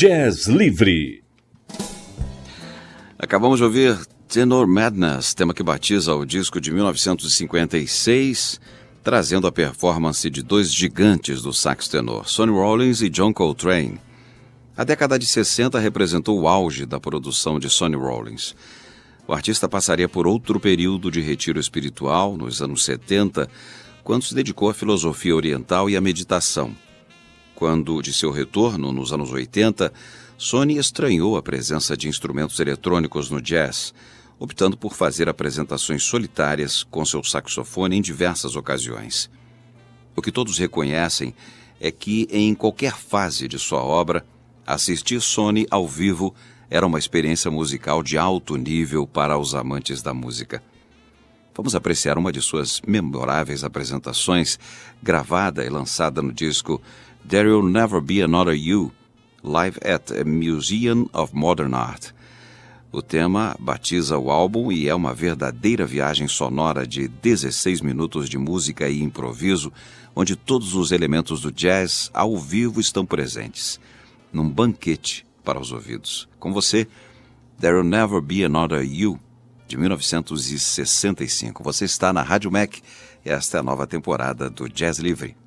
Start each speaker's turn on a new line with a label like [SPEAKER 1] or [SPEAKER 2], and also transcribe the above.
[SPEAKER 1] Jazz Livre.
[SPEAKER 2] Acabamos de ouvir Tenor Madness, tema que batiza o disco de 1956, trazendo a performance de dois gigantes do sax tenor, Sonny Rollins e John Coltrane. A década de 60 representou o auge da produção de Sonny Rollins. O artista passaria por outro período de retiro espiritual, nos anos 70, quando se dedicou à filosofia oriental e à meditação. Quando, de seu retorno, nos anos 80, Sonny estranhou a presença de instrumentos eletrônicos no jazz, optando por fazer apresentações solitárias com seu saxofone em diversas ocasiões. O que todos reconhecem é que, em qualquer fase de sua obra, assistir Sonny ao vivo era uma experiência musical de alto nível para os amantes da música. Vamos apreciar uma de suas memoráveis apresentações, gravada e lançada no disco There'll Never Be Another You, live at a Museum of Modern Art. O tema batiza o álbum e é uma verdadeira viagem sonora de 16 minutos de música e improviso, onde todos os elementos do jazz ao vivo estão presentes, num banquete para os ouvidos. Com você, There'll Never Be Another You, de 1965. Você está na Rádio Mac. Esta é a nova temporada do Jazz Livre.